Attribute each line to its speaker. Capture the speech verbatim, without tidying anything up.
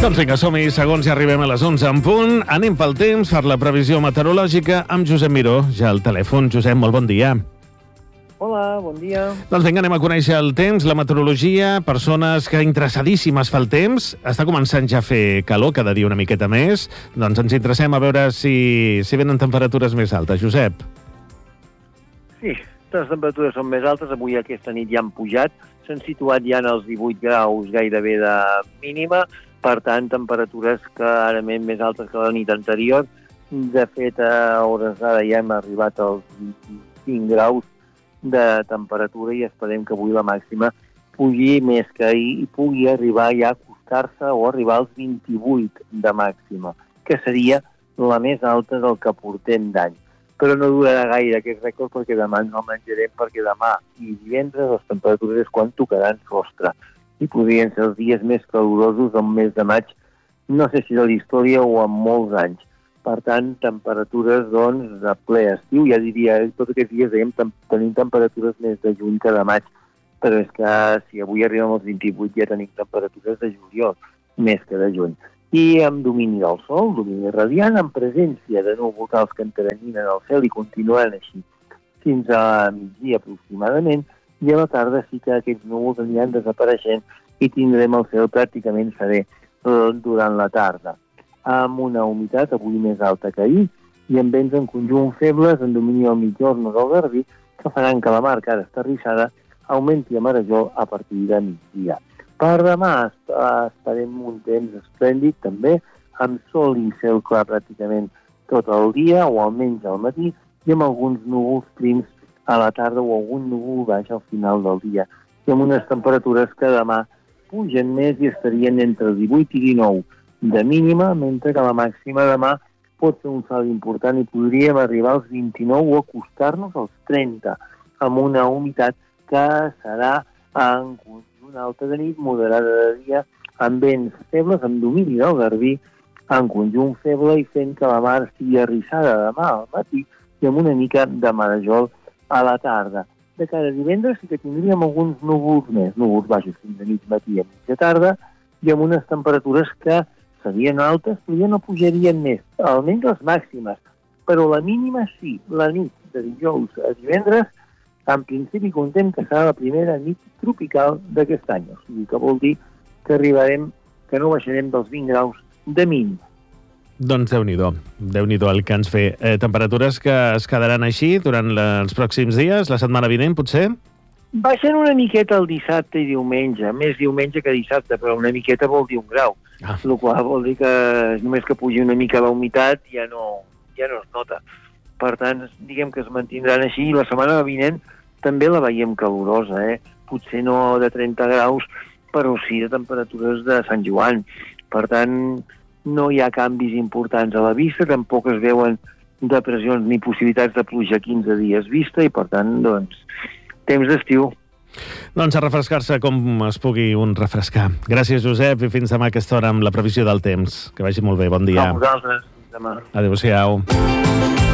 Speaker 1: Doncs vinga, som-hi. Segons ja arribem a les onze en punt, anem pel temps, per la previsió meteorològica amb Josep Miró, ja al telèfon. Josep, molt bon dia.
Speaker 2: Hola, bon dia.
Speaker 1: Doncs vinga, anem a conèixer el temps, la meteorologia, persones que interessadíssimes fa el temps. Està començant ja a fer calor, cada dia una miqueta més. Doncs ens interessem a veure si, si venen temperatures més altes. Josep.
Speaker 2: Sí, les temperatures són més altes. Avui aquesta nit ja han pujat. S'han situat ja en els divuit graus gairebé de mínima. Per tant, temperatures clarament més altes que la nit anterior. De fet, a hores d'ara ja hem arribat als vint-i-cinc graus de temperatura i esperem que avui la màxima pugi més que ahir i pugui arribar ja a acostar-se o arribar als vint-i-vuit de màxima, que seria la més alta del que portem d'any. Però no durarà gaire aquest rècord perquè demà no el menjarem, perquè demà i divendres les temperatures és quan tocaran sostre i podrien ser els dies més calorosos del mes de maig, no sé si de la història o en molts anys. Per tant, temperatures, doncs, de ple estiu. Ja diria, tots aquests dies dèiem, tem tenim temperatures més de juny que de maig, però és que si avui arribem als vint-i-vuit ja tenim temperatures de juliol, més que de juny. I amb domini del sol, domini radiant, en presència de núvols alts que enteranyinen el cel i continuen així fins a migdia aproximadament, i a la tarda sí que aquests núvols aniran desapareixent i tindrem el cel pràcticament serè durant la tarda, amb una humitat avui més alta que ahir i amb vents en conjunt febles en domini al migjorn o del Garbí que faran que la mar, que ara està rissada, augmenti a marejor a partir de migdia. Per demà esperem un temps esplèndid també, amb sol i cel clar pràcticament tot el dia o almenys al matí i amb alguns núvols prims a la tarda o algun núvol baix al final del dia i amb unes temperatures que demà pugen més i estarien entre divuit i dinou de mínima, mentre que la màxima demà pot ser un salt important i podríem arribar als vint-i-nou o acostar-nos als trenta, amb una humitat que serà en conjunt alta de nit, moderada de dia, amb vents febles, amb domini del Garbí, en conjunt feble i fent que la mar estigui arrissada demà al matí i amb una mica de marejol a la tarda. De cara a divendres sí que tindríem alguns núvols més, núvols baixos fins a mig matí i a mitja tarda, i amb unes temperatures que serien altes, però ja no pujarien més, almenys les màximes. Però la mínima sí, la nit de dijous a divendres, en principi contem que serà la primera nit tropical d'aquest any. O sigui que vol dir que arribarem, que no baixarem dels vint graus de mínim.
Speaker 1: Doncs Déu-n'hi-do, Déu-n'hi-do el que ens fe. Eh, temperatures que es quedaran així durant els pròxims dies, la setmana vinent, potser?
Speaker 2: Baixen una miqueta el dissabte i diumenge, més diumenge que dissabte, però una miqueta vol dir un grau, ah. El qual vol dir que només que pugi una mica la humitat ja no, ja no es nota. Per tant, diguem que es mantindran així i la setmana vinent també la veiem calorosa, eh? Potser no de trenta graus, però sí de temperatures de Sant Joan. Per tant, no hi ha canvis importants a la vista, tampoc es veuen depressions ni possibilitats de pluja a quinze dies vista i, per tant, doncs, temps d'estiu.
Speaker 1: Doncs a refrescar-se com es pugui un refrescar. Gràcies, Josep, i fins demà a aquesta hora amb la previsió del temps. Que vagi molt bé, bon dia.
Speaker 2: A vosaltres, demà.
Speaker 1: Adéu-siau.